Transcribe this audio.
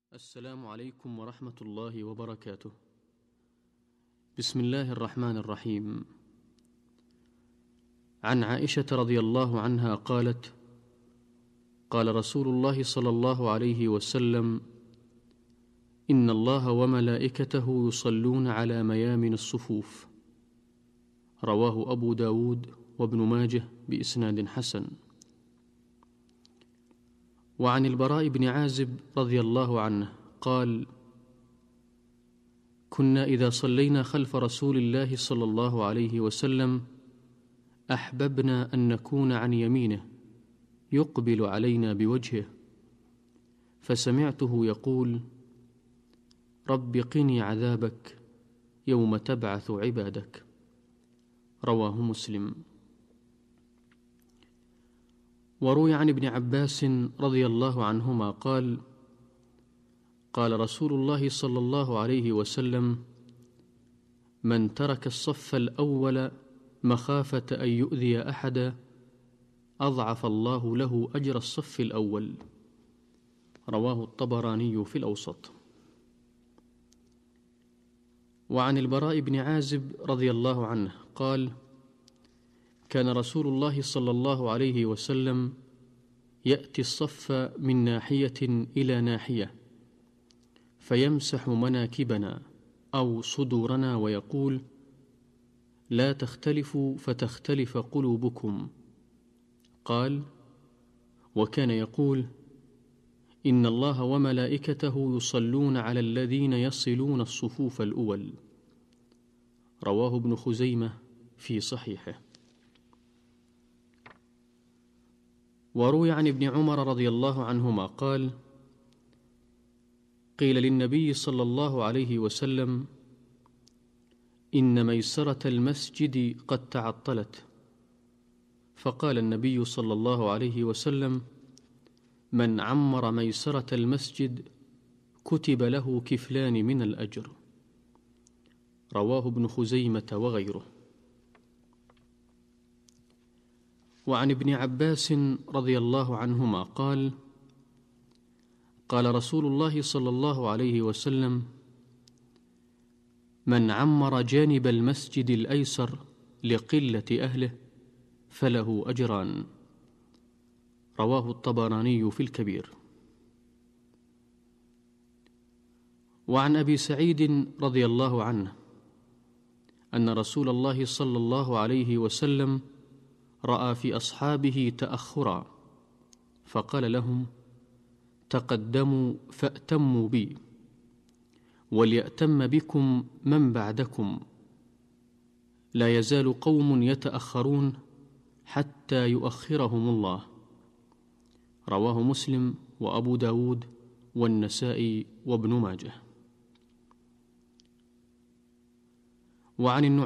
السلام عليكم ورحمة الله وبركاته. بسم الله الرحمن الرحيم. عن عائشة رضي الله عنها قالت: قال رسول الله صلى الله عليه وسلم: إن الله وملائكته يصلون على ميامن الصفوف. رواه أبو داود وابن ماجه بإسناد حسن. وعن البراء بن عازب رضي الله عنه قال: كنا إذا صلينا خلف رسول الله صلى الله عليه وسلم أحببنا أن نكون عن يمينه يقبل علينا بوجهه، فسمعته يقول: رب قني عذابك يوم تبعث عبادك. رواه مسلم. وروي عن ابن عباس رضي الله عنهما قال: قال رسول الله صلى الله عليه وسلم: من ترك الصف الأول مخافة أن يؤذي أحدا أضعف الله له أجر الصف الأول. رواه الطبراني في الأوسط. وعن البراء بن عازب رضي الله عنه قال: كان رسول الله صلى الله عليه وسلم يأتي الصف من ناحية إلى ناحية فيمسح مناكبنا أو صدورنا ويقول: لا تختلفوا فتختلف قلوبكم. قال: وكان يقول: إن الله وملائكته يصلون على الذين يصلون الصفوف الأول. رواه ابن خزيمة في صحيحه. وروي عن ابن عمر رضي الله عنهما قال: قيل للنبي صلى الله عليه وسلم: إن ميسرة المسجد قد تعطلت. فقال النبي صلى الله عليه وسلم: من عمر ميسرة المسجد كتب له كفلان من الأجر. رواه ابن خزيمة وغيره. وعن ابن عباس رضي الله عنهما قال: قال رسول الله صلى الله عليه وسلم: من عمر جانب المسجد الأيسر لقلة أهله فله أجران. رواه الطبراني في الكبير. وعن أبي سعيد رضي الله عنه أن رسول الله صلى الله عليه وسلم رأى في أصحابه تأخرا فقال لهم: تقدموا فأتموا بي، وليأتم بكم من بعدكم، لا يزال قوم يتأخرون حتى يؤخرهم الله. رواه مسلم وأبو داود والنسائي وابن ماجه. وعن